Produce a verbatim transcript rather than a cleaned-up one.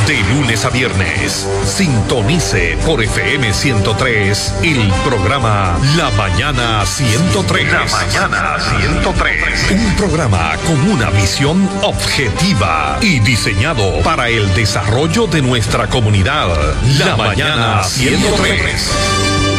De lunes a viernes, sintonice por F M ciento tres el programa La Mañana ciento tres. La Mañana ciento tres. Un programa con una visión objetiva y diseñado para el desarrollo de nuestra comunidad. La Mañana ciento tres.